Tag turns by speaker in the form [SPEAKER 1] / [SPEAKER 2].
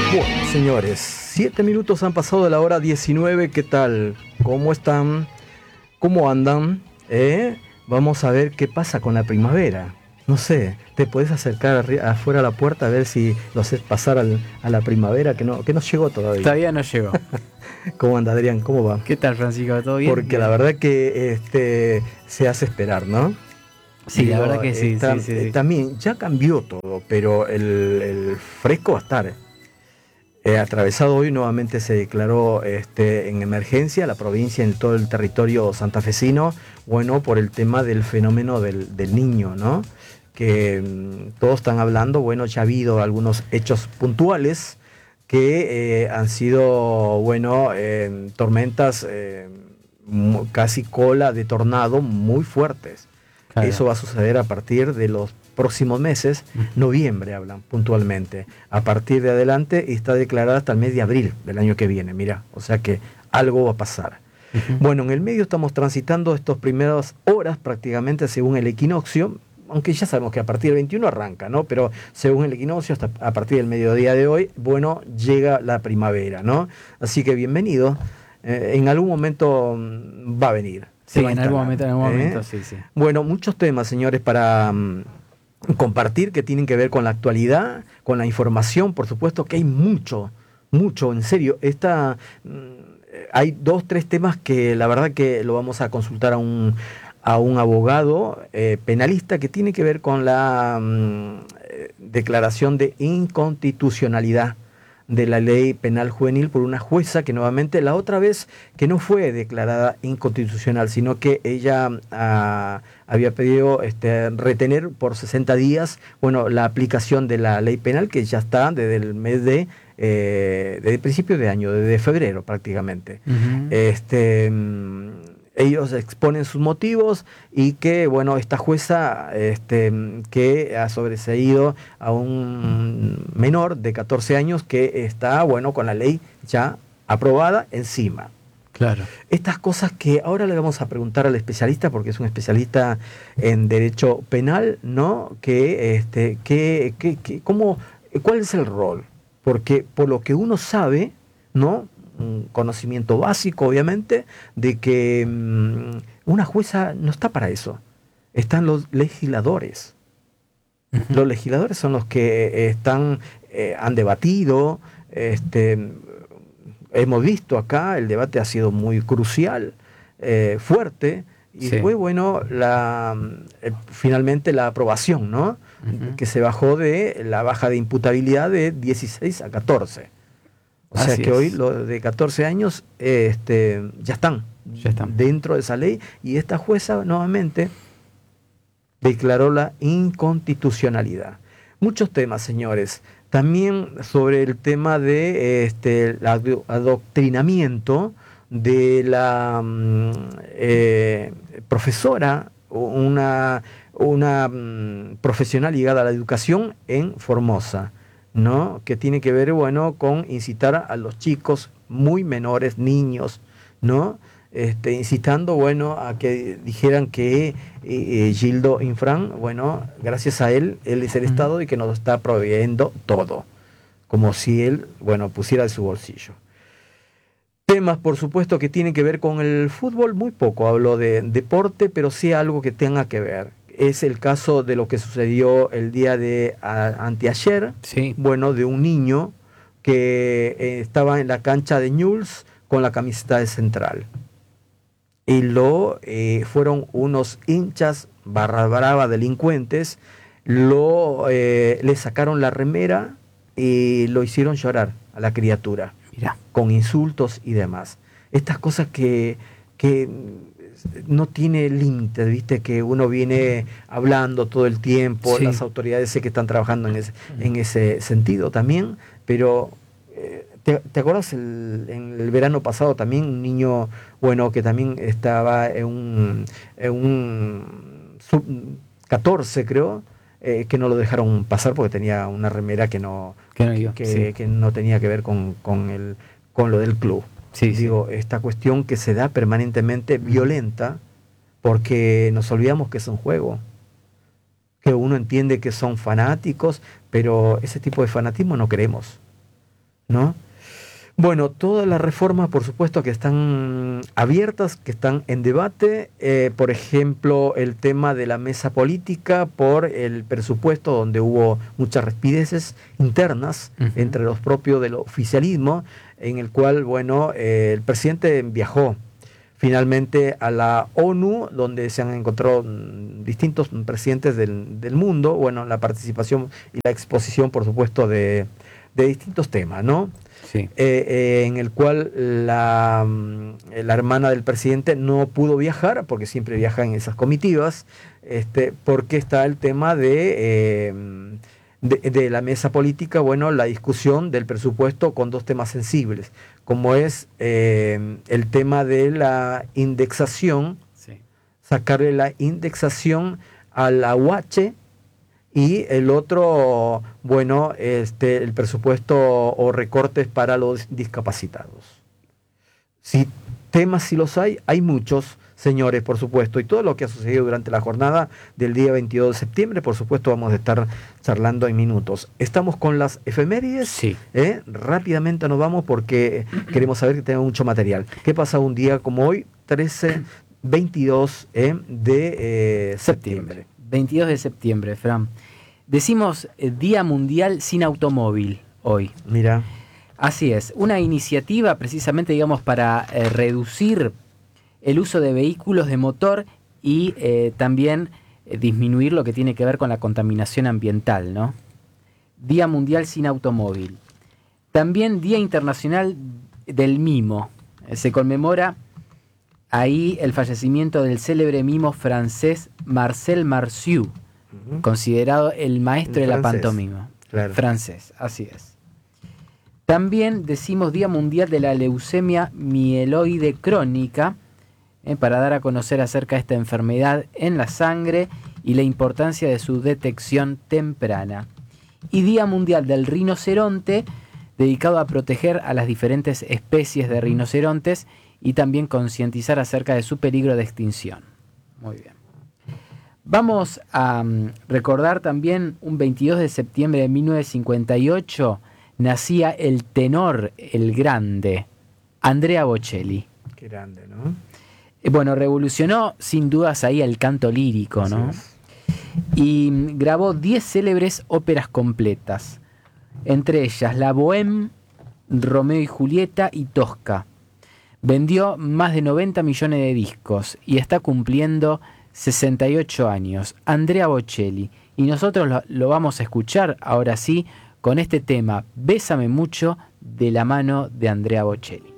[SPEAKER 1] Bueno, señores, 7 minutos han pasado de la hora 19. ¿Qué tal? ¿Cómo están? ¿Cómo andan? Vamos a ver qué pasa con la primavera. No sé, te puedes acercar afuera a la puerta a ver si lo haces pasar a la primavera, que no llegó todavía.
[SPEAKER 2] Todavía no llegó.
[SPEAKER 1] ¿Cómo anda, Adrián? ¿Cómo va?
[SPEAKER 2] ¿Qué tal, Francisco? ¿Todo bien?
[SPEAKER 1] Porque
[SPEAKER 2] bien.
[SPEAKER 1] La verdad que se hace esperar, ¿no?
[SPEAKER 2] Sí,
[SPEAKER 1] Digo,
[SPEAKER 2] la verdad que sí, sí.
[SPEAKER 1] También ya cambió todo, pero el fresco va a estar. Atravesado hoy nuevamente se declaró en emergencia la provincia en todo el territorio santafesino, bueno, por el tema del fenómeno del Niño, ¿no? Que todos están hablando, bueno, ya ha habido algunos hechos puntuales que han sido, bueno, tormentas casi cola de tornado muy fuertes. Claro. Eso va a suceder a partir de los próximos meses, noviembre hablan puntualmente. A partir de adelante está declarada hasta el mes de abril del año que viene, mira, o sea que algo va a pasar. Bueno, en el medio estamos transitando estas primeras horas prácticamente según el equinoccio, aunque ya sabemos que a partir del 21 arranca, ¿no? Pero según el equinoccio, hasta a partir del mediodía de hoy, bueno, llega la primavera, ¿no? Así que bienvenido, en algún momento va a venir.
[SPEAKER 2] Sí, en algún momento, sí.
[SPEAKER 1] Bueno, muchos temas, señores, para compartir que tienen que ver con la actualidad, con la información, por supuesto que hay mucho, en serio. Hay 2-3 temas que la verdad que lo vamos a consultar a un abogado penalista que tiene que ver con la declaración de inconstitucionalidad de la ley penal juvenil por una jueza que nuevamente la otra vez que no fue declarada inconstitucional, sino que ella había pedido retener por 60 días, bueno, la aplicación de la ley penal que ya está desde el mes desde principio de año, desde febrero prácticamente. Ellos exponen sus motivos y que, bueno, esta jueza que ha sobreseído a un menor de 14 años que está, bueno, con la ley ya aprobada encima.
[SPEAKER 2] Claro.
[SPEAKER 1] Estas cosas que ahora le vamos a preguntar al especialista, porque es un especialista en derecho penal, ¿no? ¿Cuál es el rol? Porque por lo que uno sabe, ¿no? Un conocimiento básico, obviamente, de que una jueza no está para eso. Están los legisladores. Los legisladores son los que han debatido. Hemos visto acá, el debate ha sido muy crucial, fuerte, y fue bueno finalmente la aprobación, ¿no? Que se bajó de la baja de imputabilidad de 16 a 14. O sea que hoy los de 14 años ya están dentro de esa ley, y esta jueza nuevamente declaró la inconstitucionalidad. Muchos temas, señores. También sobre el tema de el adoctrinamiento de la profesora, una profesional ligada a la educación en Formosa, ¿no? Que tiene que ver, bueno, con incitar a los chicos muy menores, niños, ¿no? Incitando, bueno, a que dijeran que Gildo Infran, bueno, gracias a él es el Estado y que nos está proveyendo todo, como si él, bueno, pusiera de su bolsillo. Temas, por supuesto, que tienen que ver con el fútbol, muy poco hablo de deporte, pero sí algo que tenga que ver. Es el caso de lo que sucedió el día de anteayer, bueno, de un niño que estaba en la cancha de Newell's con la camiseta de Central. Y fueron unos hinchas barra brava delincuentes, le sacaron la remera y lo hicieron llorar a la criatura.
[SPEAKER 2] Mirá.
[SPEAKER 1] Con insultos y demás. Estas cosas que no tiene límites, viste, que uno viene hablando todo el tiempo, las autoridades sé que están trabajando en ese sentido también, pero ¿te acuerdas en el verano pasado también un niño, bueno, que también estaba en un sub-14, creo, que no lo dejaron pasar porque tenía una remera que no tenía que ver con lo del club. Digo, esta cuestión que se da permanentemente violenta, porque nos olvidamos que es un juego, que uno entiende que son fanáticos, pero ese tipo de fanatismo no queremos. ¿no? Bueno, todas las reformas, por supuesto, que están abiertas, que están en debate. Por ejemplo, el tema de la mesa política por el presupuesto, donde hubo muchas rispideces internas entre los propios del oficialismo, en el cual, bueno, el presidente viajó finalmente a la ONU, donde se han encontrado distintos presidentes del mundo, bueno, la participación y la exposición, por supuesto, de distintos temas, ¿no?
[SPEAKER 2] Sí.
[SPEAKER 1] En el cual la hermana del presidente no pudo viajar, porque siempre viaja en esas comitivas, porque está el tema de la mesa política, bueno, la discusión del presupuesto con dos temas sensibles, como es el tema de la indexación,
[SPEAKER 2] Sí.
[SPEAKER 1] sacarle la indexación a la UH, y el otro, bueno, el presupuesto o recortes para los discapacitados. Si temas sí los hay muchos, señores, por supuesto, y todo lo que ha sucedido durante la jornada del día 22 de septiembre, por supuesto, vamos a estar charlando en minutos. Estamos con las efemérides.
[SPEAKER 2] Sí.
[SPEAKER 1] Rápidamente nos vamos porque queremos saber que tenemos mucho material. ¿Qué pasa un día como hoy, 22 de septiembre?
[SPEAKER 2] 22 de septiembre, Fran. Decimos Día Mundial sin Automóvil hoy.
[SPEAKER 1] Mira.
[SPEAKER 2] Así es, una iniciativa precisamente, digamos, para reducir el uso de vehículos de motor y también disminuir lo que tiene que ver con la contaminación ambiental, ¿no? Día Mundial sin Automóvil. También Día Internacional del Mimo. Se conmemora ahí el fallecimiento del célebre mimo francés Marcel Marceau, considerado el maestro de la pantomima.
[SPEAKER 1] Claro.
[SPEAKER 2] Francés, así es. También decimos Día Mundial de la Leucemia Mieloide Crónica, para dar a conocer acerca de esta enfermedad en la sangre y la importancia de su detección temprana. Y Día Mundial del Rinoceronte, dedicado a proteger a las diferentes especies de rinocerontes y también concientizar acerca de su peligro de extinción. Muy bien. Vamos a recordar también un 22 de septiembre de 1958 nacía el tenor, el grande, Andrea Bocelli.
[SPEAKER 1] Qué grande, ¿no?
[SPEAKER 2] Bueno, revolucionó sin dudas ahí el canto lírico, ¿no? Y grabó 10 célebres óperas completas, entre ellas La Bohème, Romeo y Julieta y Tosca. Vendió más de 90 millones de discos y está cumpliendo 68 años. Andrea Bocelli. Y nosotros lo vamos a escuchar ahora sí con este tema, Bésame mucho, de la mano de Andrea Bocelli.